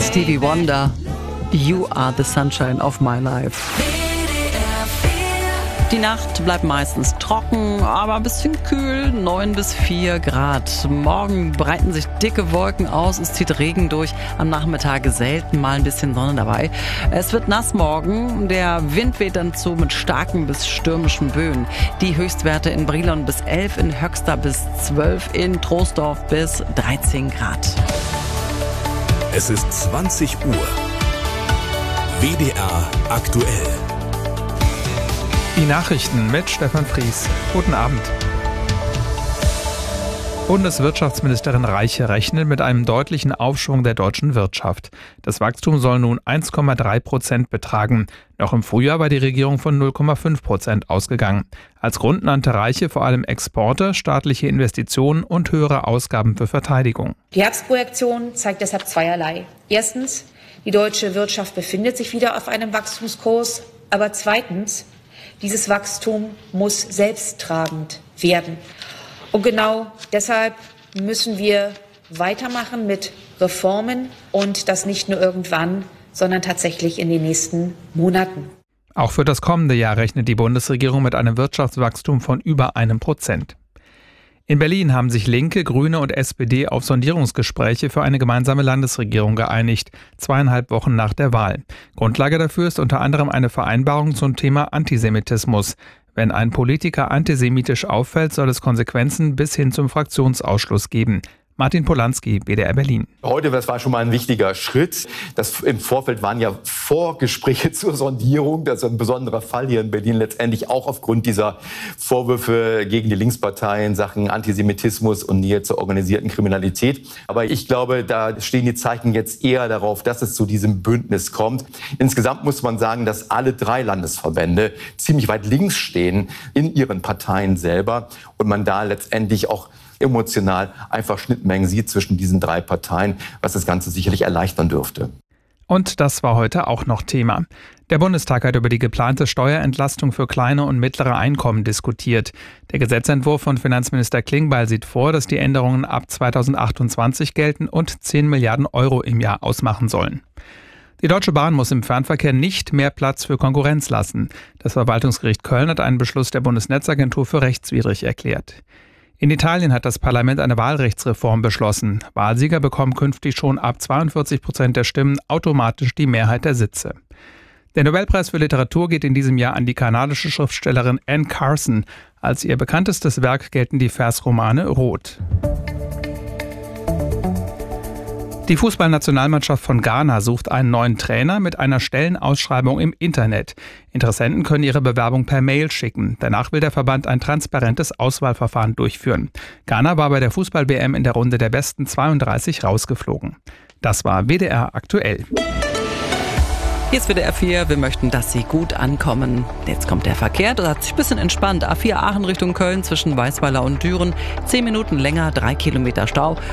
Stevie Wonder, You Are the Sunshine of My Life. Die Nacht bleibt meistens trocken, aber ein bisschen kühl, 9 bis 4 Grad. Morgen breiten sich dicke Wolken aus, es zieht Regen durch, am Nachmittag selten mal ein bisschen Sonne dabei. Es wird nass morgen, der Wind weht dann zu mit starken bis stürmischen Böen. Die Höchstwerte in Brilon bis 11, in Höxter bis 12, in Troisdorf bis 13 Grad. Es ist 20 Uhr. WDR aktuell. Die Nachrichten mit Stefan Fries. Guten Abend. Bundeswirtschaftsministerin Reiche rechnet mit einem deutlichen Aufschwung der deutschen Wirtschaft. Das Wachstum soll nun 1,3% betragen. Noch im Frühjahr war die Regierung von 0,5% ausgegangen. Als Grund nannte Reiche vor allem Exporte, staatliche Investitionen und höhere Ausgaben für Verteidigung. Die Herbstprojektion zeigt deshalb zweierlei. Erstens, die deutsche Wirtschaft befindet sich wieder auf einem Wachstumskurs. Aber zweitens, dieses Wachstum muss selbsttragend werden. Und genau deshalb müssen wir weitermachen mit Reformen und das nicht nur irgendwann, sondern tatsächlich in den nächsten Monaten. Auch für das kommende Jahr rechnet die Bundesregierung mit einem Wirtschaftswachstum von über 1%. In Berlin haben sich Linke, Grüne und SPD auf Sondierungsgespräche für eine gemeinsame Landesregierung geeinigt, 2,5 Wochen nach der Wahl. Grundlage dafür ist unter anderem eine Vereinbarung zum Thema Antisemitismus. Wenn ein Politiker antisemitisch auffällt, soll es Konsequenzen bis hin zum Fraktionsausschluss geben. Martin Polanski, WDR Berlin. Heute, das war schon mal ein wichtiger Schritt. Im Vorfeld waren ja Vorgespräche zur Sondierung. Das ist ein besonderer Fall hier in Berlin, letztendlich auch aufgrund dieser Vorwürfe gegen die Linksparteien, Sachen Antisemitismus und Nähe zur organisierten Kriminalität. Aber ich glaube, da stehen die Zeichen jetzt eher darauf, dass es zu diesem Bündnis kommt. Insgesamt muss man sagen, dass alle 3 Landesverbände ziemlich weit links stehen in ihren Parteien selber und man da letztendlich auch emotional einfach Schnittmengen sieht zwischen diesen 3 Parteien, was das Ganze sicherlich erleichtern dürfte. Und das war heute auch noch Thema. Der Bundestag hat über die geplante Steuerentlastung für kleine und mittlere Einkommen diskutiert. Der Gesetzentwurf von Finanzminister Klingbeil sieht vor, dass die Änderungen ab 2028 gelten und 10 Milliarden Euro im Jahr ausmachen sollen. Die Deutsche Bahn muss im Fernverkehr nicht mehr Platz für Konkurrenz lassen. Das Verwaltungsgericht Köln hat einen Beschluss der Bundesnetzagentur für rechtswidrig erklärt. In Italien hat das Parlament eine Wahlrechtsreform beschlossen. Wahlsieger bekommen künftig schon ab 42% der Stimmen automatisch die Mehrheit der Sitze. Der Nobelpreis für Literatur geht in diesem Jahr an die kanadische Schriftstellerin Anne Carson. Als ihr bekanntestes Werk gelten die Versromane Rot. Die Fußballnationalmannschaft von Ghana sucht einen neuen Trainer mit einer Stellenausschreibung im Internet. Interessenten können ihre Bewerbung per Mail schicken. Danach will der Verband ein transparentes Auswahlverfahren durchführen. Ghana war bei der Fußball-WM in der Runde der besten 32 rausgeflogen. Das war WDR aktuell. Hier ist WDR 4, wir möchten, dass Sie gut ankommen. Jetzt kommt der Verkehr, das hat sich ein bisschen entspannt. A4 Aachen Richtung Köln zwischen Weißweiler und Düren. 10 Minuten länger, 3 Kilometer Stau.